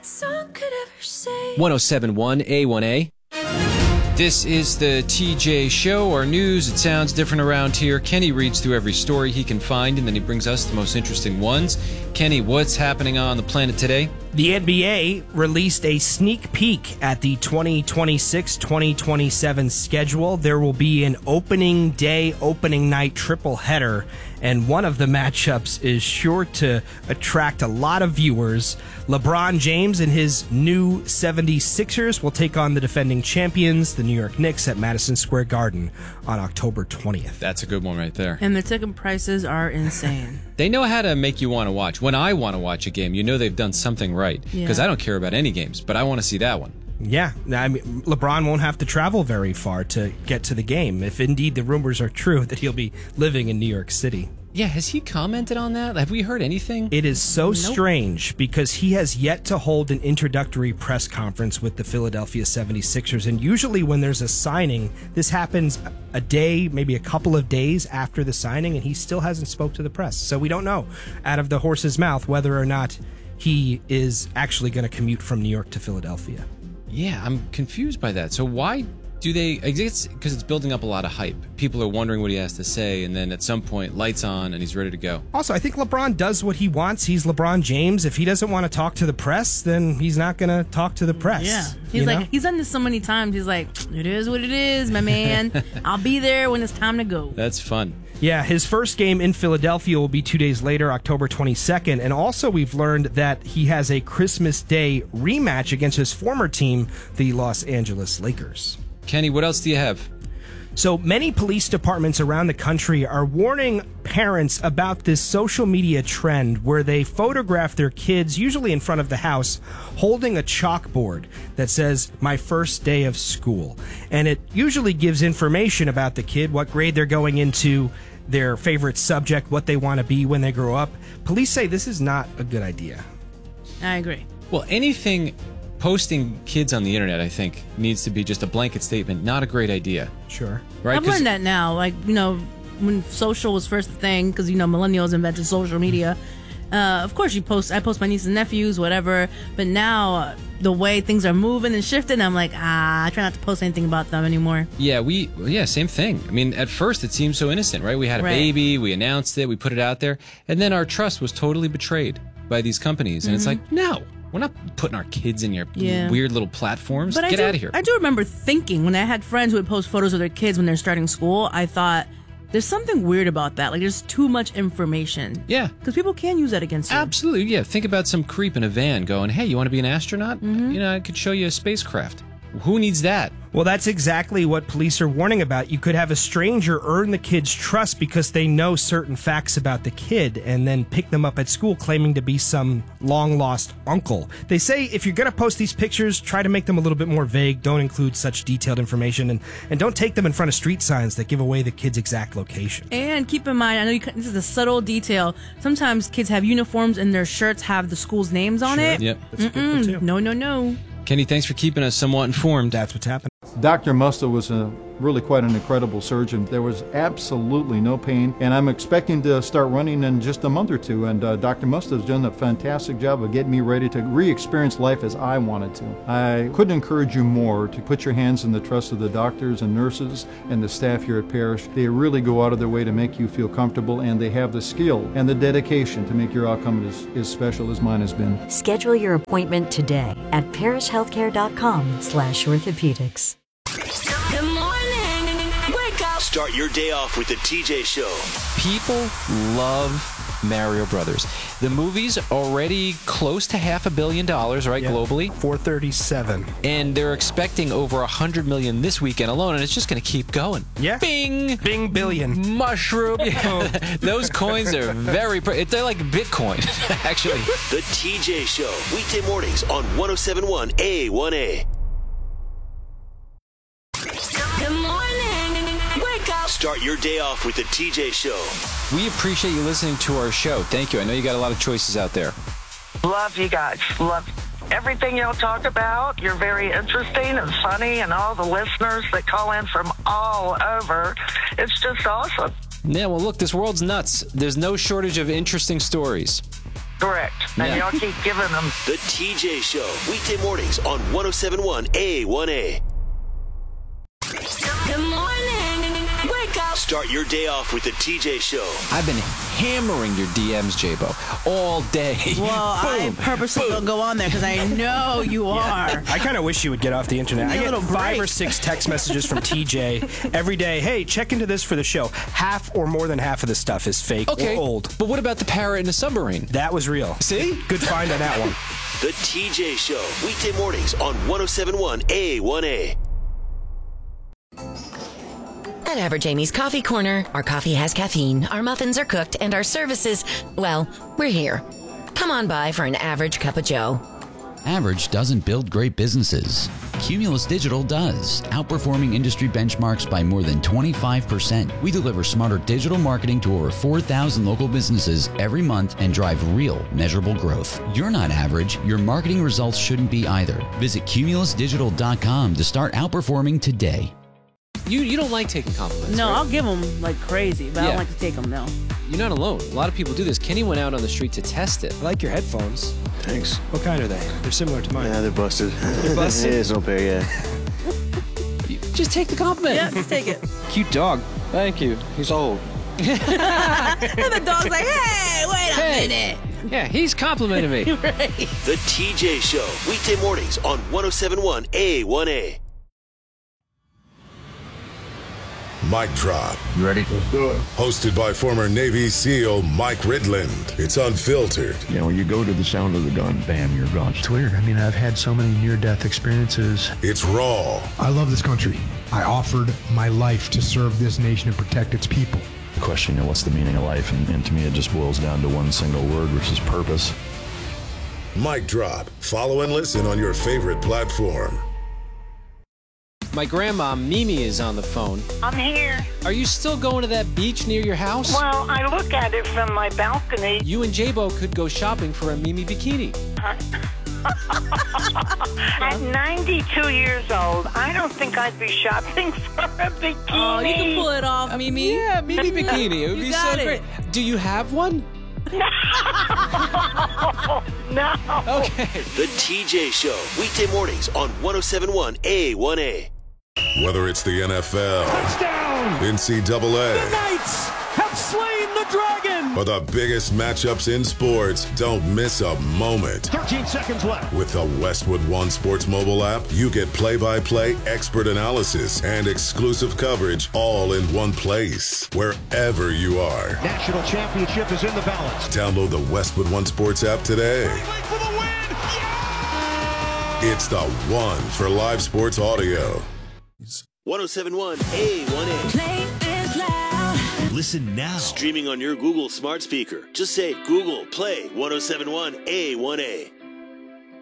song could ever say. 107.1 A1A. This is the TJ Show. Our news, it sounds different around here. Kenny reads through every story he can find, and then he brings us the most interesting ones. Kenny, what's happening on the planet today? The NBA released a sneak peek at the 2026-2027 schedule. There will be an opening day, opening night triple header, and one of the matchups is sure to attract a lot of viewers. LeBron James and his new 76ers will take on the defending champions, the New York Knicks, at Madison Square Garden on October 20th. That's a good one right there. And the ticket prices are insane. They know how to make you want to watch. When I want to watch a game, you know they've done something right. Because I don't care about any games, but I want to see that one. Yeah, I mean, LeBron won't have to travel very far to get to the game, if indeed the rumors are true that he'll be living in New York City. Yeah, has he commented on that? Have we heard anything? It is so strange because he has yet to hold an introductory press conference with the Philadelphia 76ers. And usually when there's a signing, this happens a day, maybe a couple of days after the signing, and he still hasn't spoke to the press. So we don't know out of the horse's mouth whether or not he is actually going to commute from New York to Philadelphia. Yeah, I'm confused by that. So why do they... I guess because it's building up a lot of hype. People are wondering what he has to say, and then at some point, lights on, and he's ready to go. Also, I think LeBron does what he wants. He's LeBron James. If he doesn't want to talk to the press, then he's not going to talk to the press. Yeah. He's like, he's done this so many times. He's like, it is what it is, my man. I'll be there when it's time to go. That's fun. Yeah, his first game in Philadelphia will be 2 days later, October 22nd. And also we've learned that he has a Christmas Day rematch against his former team, the Los Angeles Lakers. Kenny, what else do you have? So many police departments around the country are warning parents about this social media trend where they photograph their kids, usually in front of the house, holding a chalkboard that says, "My first day of school." And it usually gives information about the kid, what grade they're going into, their favorite subject, what they want to be when they grow up. Police say this is not a good idea. I agree. Well, anything... Posting kids on the internet, I think, needs to be just a blanket statement. Not a great idea. Sure. Right? I've learned that now. Like, when social was first a thing, because, millennials invented social media. Of course, I post my nieces and nephews, whatever. But now, the way things are moving and shifting, I'm like, I try not to post anything about them anymore. Yeah, same thing. I mean, at first, it seemed so innocent, right? We had a baby, we announced it, we put it out there. And then our trust was totally betrayed by these companies. And it's like, no. We're not putting our kids in your weird little platforms. But Get out of here. I do remember thinking, when I had friends who would post photos of their kids when they're starting school, I thought, there's something weird about that. Like, there's too much information. Yeah. Because people can use that against you. Absolutely, yeah. Think about some creep in a van going, hey, you want to be an astronaut? I could show you a spacecraft. Who needs that? Well, that's exactly what police are warning about. You could have a stranger earn the kid's trust because they know certain facts about the kid and then pick them up at school claiming to be some long-lost uncle. They say if you're going to post these pictures, try to make them a little bit more vague. Don't include such detailed information and don't take them in front of street signs that give away the kid's exact location. And keep in mind, I know this is a subtle detail. Sometimes kids have uniforms and their shirts have the school's names on it. Yep. That's a good one, too. No. Kenny, thanks for keeping us somewhat informed. That's what's happening. Dr. Musta was really quite an incredible surgeon. There was absolutely no pain, and I'm expecting to start running in just a month or two, and Dr. Musta has done a fantastic job of getting me ready to re-experience life as I wanted to. I couldn't encourage you more to put your hands in the trust of the doctors and nurses and the staff here at Parrish. They really go out of their way to make you feel comfortable, and they have the skill and the dedication to make your outcome as special as mine has been. Schedule your appointment today at parrishhealthcare.com/orthopedics. Good morning. Wake up. Start your day off with the TJ Show. People love Mario Brothers. The movie's already close to $500 million, right, globally? 437. And they're expecting over $100 million this weekend alone, and it's just going to keep going. Yeah. Bing! Bing billion. Mushroom. Those coins are they're like Bitcoin, actually. The TJ Show. Weekday mornings on 107.1 A1A. Good morning. Wake up. Start your day off with the TJ Show. We appreciate you listening to our show. Thank you. I know you got a lot of choices out there. Love you guys. Love everything y'all talk about. You're very interesting and funny, and all the listeners that call in from all over. It's just awesome. Yeah, well, look, this world's nuts. There's no shortage of interesting stories. Correct. And y'all keep giving them. The TJ Show, weekday mornings on 107.1 A1A. Good morning. Wake up. Start your day off with the TJ Show. I've been hammering your DMs, J-Bo, all day. Well, I purposely don't go on there because I know you are. I kind of wish you would get off the internet. I Give me a get little 5 or break. 6 text messages from TJ every day. Hey, check into this for the show. Half or more than half of the stuff is fake Okay, or old. but what about the parrot in the submarine? That was real. See? Good find on that one. The TJ Show, weekday mornings on 107.1 A1A. At Average Amy's Coffee Corner, our coffee has caffeine, our muffins are cooked, and our services, well, we're here. Come on by for an average cup of joe. Average doesn't build great businesses. Cumulus Digital does, outperforming industry benchmarks by more than 25%. We deliver smarter digital marketing to over 4,000 local businesses every month and drive real, measurable growth. You're not average. Your marketing results shouldn't be either. Visit cumulusdigital.com to start outperforming today. You don't like taking compliments, No, right? I'll give them like crazy, but I Yeah. don't like to take them, no. You're not alone. A lot of people do this. Kenny went out on the street to test it. I like your headphones. Thanks. What kind are they? They're similar to mine. Yeah, they're busted. They're busted? It's no pair yet. Just take the compliment. Yeah, just take it. Cute dog. Thank you. He's old. And the dog's like, hey, wait a minute. Yeah, he's complimenting me. Right. The TJ Show, weekday mornings on 107.1 A1A. Mic Drop. You ready? Let's do it. Hosted by former Navy SEAL Mike Ridland. It's unfiltered. You know, when you go to the sound of the gun, bam, you're gone. It's weird. I mean, I've had so many near-death experiences. It's raw. I love this country. I offered my life to serve this nation and protect its people. The question, you know, what's the meaning of life? And to me, it just boils down to one single word, which is purpose. Mic Drop. Follow and listen on your favorite platform. My grandma, Mimi, is on the phone. I'm here. Are you still going to that beach near your house? Well, I look at it from my balcony. You and J-Bo could go shopping for a Mimi bikini. At 92 years old, I don't think I'd be shopping for a bikini. Oh, you can pull it off, Mimi. Yeah, Mimi bikini. It would You be got so great. it. Do you have one? No. Okay. The TJ Show, weekday mornings on 107.1 A1A. Whether it's the NFL, Touchdown! NCAA, The Knights have slain the dragon! or the biggest matchups in sports, don't miss a moment. 13 seconds left. With the Westwood One Sports mobile app, you get play-by-play expert analysis and exclusive coverage all in one place, wherever you are. National championship is in the balance. Download the Westwood One Sports app today. For the win! Yeah! It's the one for live sports audio. 107.1 A1A. Play is loud. Listen now. Streaming on your Google smart speaker. Just say Google Play 107.1 A1A.